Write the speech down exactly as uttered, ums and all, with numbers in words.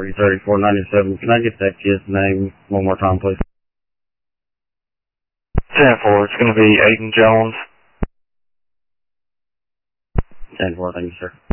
three thirty-four ninety-seven. Can I get that kid's name one more time, please? ten four, it's going to be Aiden Jones. ten four, thank you, sir.